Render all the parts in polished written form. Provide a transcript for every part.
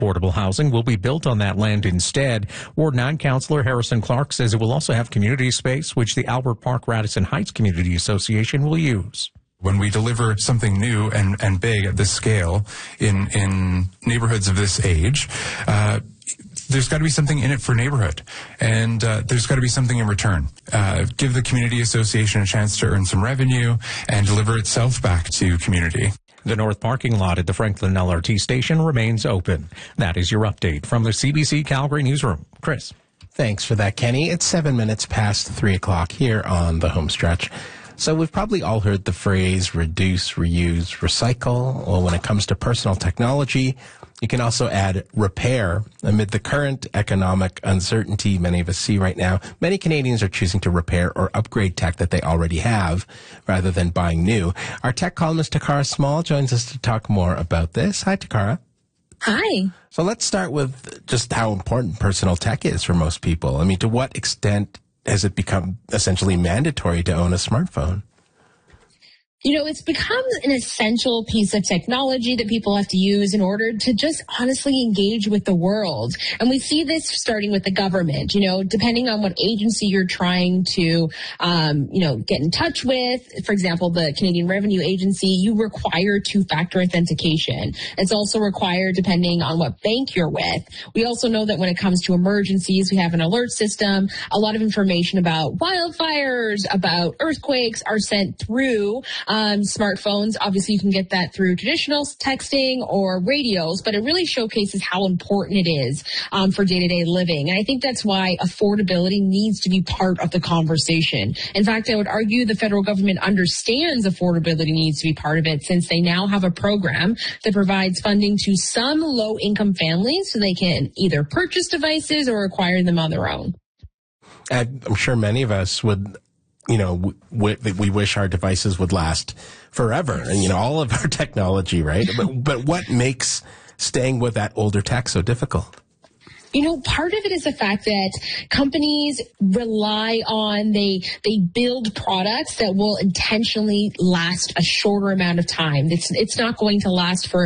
Affordable housing will be built on that land instead. Ward 9 Councillor Harrison Clark says it will also have community space, which the Albert Park Radisson Heights Community Association will use. When we deliver something new and big at this scale in neighborhoods of this age, there's got to be something in it for neighborhood, and there's got to be something in return. Give the community association a chance to earn some revenue and deliver itself back to community. The north parking lot at the Franklin LRT station remains open. That is your update from the CBC Calgary newsroom. Chris. Thanks for that, Kenny. It's 7 minutes past 3 o'clock here on the home stretch. So we've probably all heard the phrase reduce, reuse, recycle. Well, when it comes to personal technology, you can also add repair. Amid the current economic uncertainty many of us see right now, many Canadians are choosing to repair or upgrade tech that they already have rather than buying new. Our tech columnist Takara Small joins us to talk more about this. Hi, Takara. Hi. So let's start with just how important personal tech is for most people. I mean, to what extent has it become essentially mandatory to own a smartphone? You know, it's become an essential piece of technology that people have to use in order to just honestly engage with the world. And we see this starting with the government, you know, depending on what agency you're trying to, get in touch with. For example, the Canadian Revenue Agency, you require two-factor authentication. It's also required depending on what bank you're with. We also know that when it comes to emergencies, we have an alert system. A lot of information about wildfires, about earthquakes are sent through smartphones. Obviously, you can get that through traditional texting or radios, but it really showcases how important it is for day-to-day living. And I think that's why affordability needs to be part of the conversation. In fact, I would argue the federal government understands affordability needs to be part of it, since they now have a program that provides funding to some low-income families so they can either purchase devices or acquire them on their own. I'm sure many of us would, we wish our devices would last forever, and, all of our technology, right? But what makes staying with that older tech so difficult? Part of it is the fact that companies rely on, they build products that will intentionally last a shorter amount of time. It's not going to last for,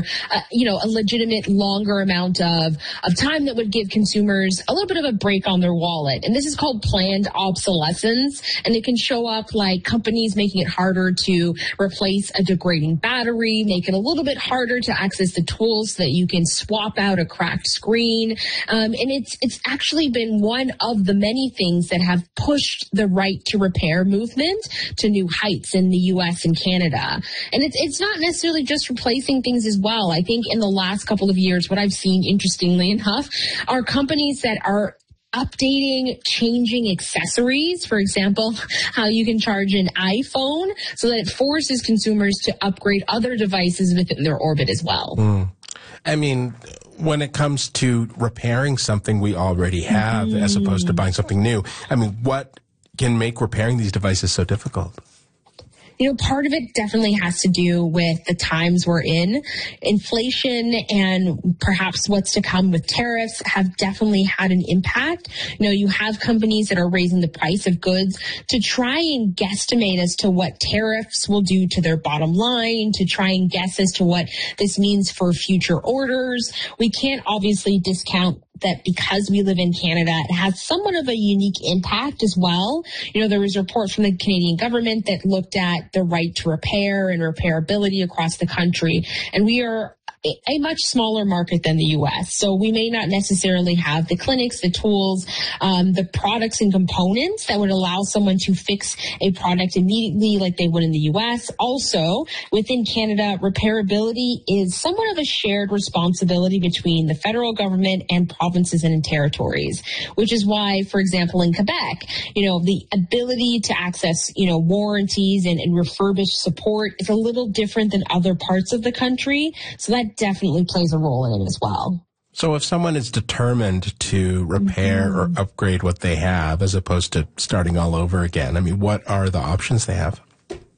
a legitimate longer amount of time that would give consumers a little bit of a break on their wallet. And this is called planned obsolescence. And it can show up like companies making it harder to replace a degrading battery, make it a little bit harder to access the tools so that you can swap out a cracked screen. And it's actually been one of the many things that have pushed the right to repair movement to new heights in the U.S. and Canada. And it's not necessarily just replacing things as well. I think in the last couple of years, what I've seen, interestingly enough, are companies that are updating, changing accessories. For example, how you can charge an iPhone, so that it forces consumers to upgrade other devices within their orbit as well. I mean, when it comes to repairing something we already have as opposed to buying something new, I mean, what can make repairing these devices so difficult? Part of it definitely has to do with the times we're in. Inflation and perhaps what's to come with tariffs have definitely had an impact. You have companies that are raising the price of goods to try and guesstimate as to what tariffs will do to their bottom line, to try and guess as to what this means for future orders. We can't obviously discount that because we live in Canada, it has somewhat of a unique impact as well. There was a report from the Canadian government that looked at the right to repair and repairability across the country. And we are a much smaller market than the U.S. So we may not necessarily have the clinics, the tools, the products and components that would allow someone to fix a product immediately like they would in the U.S. Also, within Canada, repairability is somewhat of a shared responsibility between the federal government and provinces and territories, which is why, for example, in Quebec, the ability to access, warranties and refurbished support is a little different than other parts of the country. So that definitely plays a role in it as well. So if someone is determined to repair or upgrade what they have as opposed to starting all over again, I mean, what are the options they have?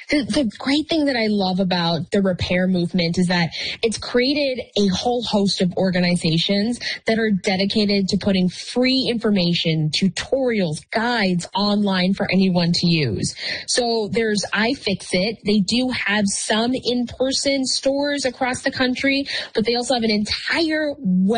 The great thing that I love about the repair movement is that it's created a whole host of organizations that are dedicated to putting free information, tutorials, guides online for anyone to use. So there's iFixit. They do have some in-person stores across the country, but they also have an entire